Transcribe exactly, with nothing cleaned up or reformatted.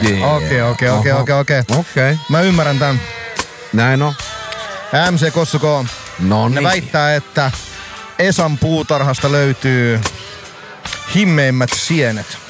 Okei, okei, okei, okei, okei. Okei. Mä ymmärrän tän. Näin on. M C Kossuko, No ne niin. väittää, että Esan puutarhasta löytyy himmeimmät sienet.